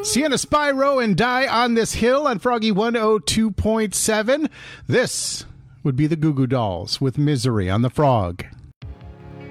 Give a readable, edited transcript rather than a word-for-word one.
Sienna Spyro and Die on This Hill on Froggy 102.7. This would be the Goo Goo Dolls with Misery on the Frog.